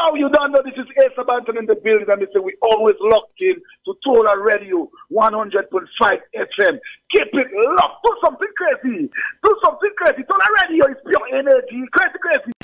Yo, you don't know this is Ace Banton in the building, and they say we always locked in to Tola Radio 100.5 FM. Keep it locked. Do something crazy. Do something crazy. Tola Radio is pure energy. Crazy, crazy.